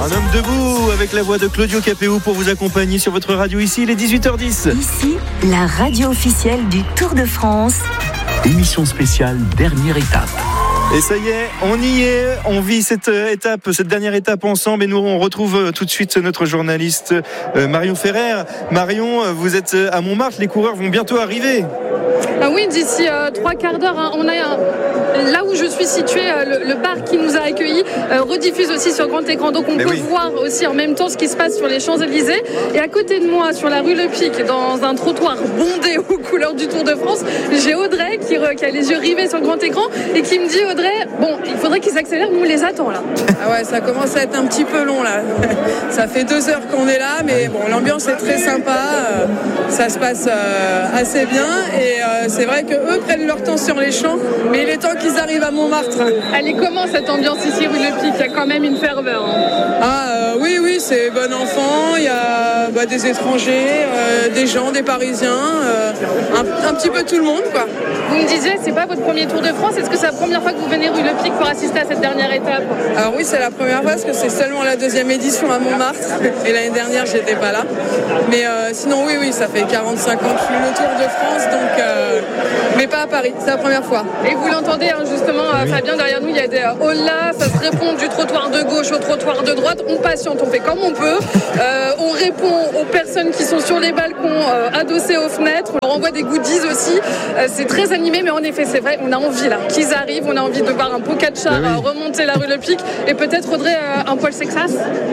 Un homme debout avec la voix de Claudio Capéo pour vous accompagner sur votre radio ici, il est 18h10. Ici, la radio officielle du Tour de France. Émission spéciale, dernière étape. Et ça y est, on y est, on vit cette dernière étape ensemble et nous on retrouve tout de suite notre journaliste Marion Ferrer. Marion, vous êtes à Montmartre, les coureurs vont bientôt arriver. Ah oui, d'ici 3 quarts d'heure, hein, on a là où je suis située, le bar qui nous a accueillis rediffuse aussi sur grand écran, donc on peut voir aussi en même temps ce qui se passe sur les Champs-Élysées. Et à côté de moi, sur la rue Le Pic, dans un trottoir bondé aux couleurs du Tour de France, j'ai Audrey qui a les yeux rivés sur le grand écran et qui me dit: Audrey, bon, il faudrait qu'ils accélèrent, nous on les attend là. Ah ouais, ça commence à être un petit peu long là. Ça fait 2 heures qu'on est là, mais bon, l'ambiance est très sympa, ça se passe assez bien et c'est vrai qu'eux prennent leur temps sur les champs, mais il est temps qu'ils arrivent à Montmartre. Elle est comment cette ambiance ici rue Le Pic? Il y a quand même une ferveur. Hein. Oui, c'est bon enfant, il y a des étrangers, des gens, des Parisiens, un petit peu tout le monde quoi. Vous me disiez, c'est pas votre premier Tour de France, est-ce que c'est la première fois que vous venez rue Le Pic pour assister à cette dernière étape? Alors oui, c'est la première fois parce que c'est seulement la 2e édition à Montmartre et l'année dernière j'étais pas là. Mais sinon oui, ça fait 45 ans que je fais le Tour de France, donc mais pas à Paris, c'est la première fois. Et vous l'entendez hein, justement, Fabien, derrière nous il y a des hola, ça se répond du trottoir de gauche au trottoir de droite, on patiente, on fait comme on peut, on répond aux personnes qui sont sur les balcons adossés aux fenêtres, on leur envoie des goodies aussi, c'est très animé, mais en effet c'est vrai, on a envie là qu'ils arrivent, on a envie de voir un Pogačar remonter la rue Le Pic et peut-être Audrey un Paul Sexas.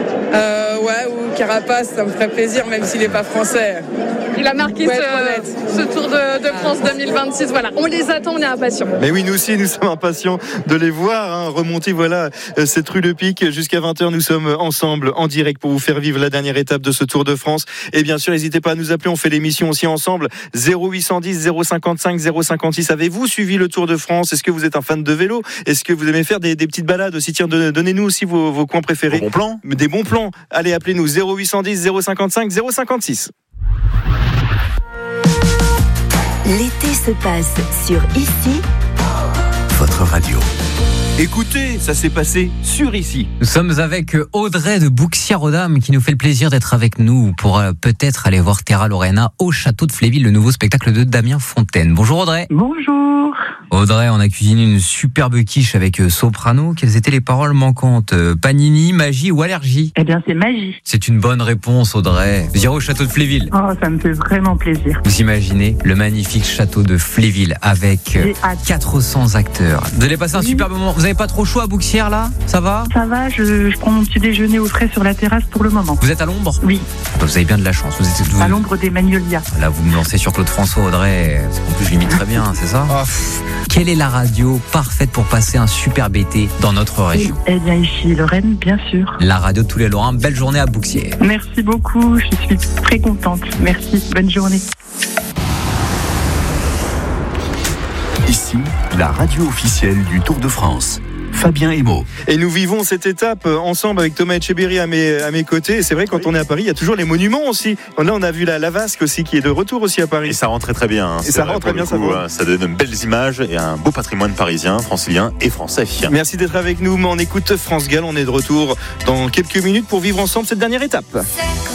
Ouais, ou Carapace, ça me ferait plaisir même s'il n'est pas français. Il a marqué ce Tour de France 2026. Voilà, on les attend, on est impatients. Mais oui, nous aussi, nous sommes impatients de les voir remonter cette rue Le Pic. Jusqu'à 20h, nous sommes ensemble en direct pour vous faire vivre la dernière étape de ce Tour de France. Et bien sûr, n'hésitez pas à nous appeler, on fait l'émission aussi ensemble. 0810 055 056. Avez-vous suivi le Tour de France? Est-ce que vous êtes un fan de vélo? Est-ce que vous aimez faire des petites balades aussi? Tiens, donnez-nous aussi vos coins préférés. Des bons plans. Des bons plans. Allez, appelez-nous 0810 055 056. L'été se passe sur Ici, Votre radio. Écoutez, ça s'est passé sur Ici. Nous sommes avec Audrey de Bouxières-aux-Dames qui nous fait le plaisir d'être avec nous pour peut-être aller voir Terra Lorena au château de Fléville, le nouveau spectacle de Damien Fontaine. Bonjour Audrey. Bonjour. Audrey, on a cuisiné une superbe quiche avec Soprano. Quelles étaient les paroles manquantes? Panini, magie ou allergie? Eh bien, c'est magie. C'est une bonne réponse, Audrey. Vous irez au château de Fléville. Oh, ça me fait vraiment plaisir. Vous imaginez le magnifique château de Fléville avec 400 acteurs. Vous allez passer un super moment. Vous n'avez pas trop chaud à Bouxières là? Ça va? Ça va, je prends mon petit déjeuner au frais sur la terrasse pour le moment. Vous êtes à l'ombre? Oui. Vous avez bien de la chance. Vous êtes à l'ombre des magnolias. Là, vous me lancez sur Claude François, Audrey. En plus, je l'imite très bien, c'est ça? Quelle est la radio parfaite pour passer un superbe été dans notre région? Eh bien, ici, Lorraine, bien sûr. La radio de tous les Lorrains. Belle journée à Bouxières. Merci beaucoup, je suis très contente. Merci, bonne journée. Ici, la radio officielle du Tour de France. Fabien Emo. Et nous vivons cette étape ensemble avec Thomas Etcheberry à mes côtés. Et c'est vrai, quand on est à Paris, il y a toujours les monuments aussi. Là, on a vu la Vasque aussi qui est de retour aussi à Paris. Et ça rend très bien. Et ça rend très bien, ça donne de belles images et un beau patrimoine parisien, francilien et français. Merci d'être avec nous. On écoute France Gall. On est de retour dans quelques minutes pour vivre ensemble cette dernière étape.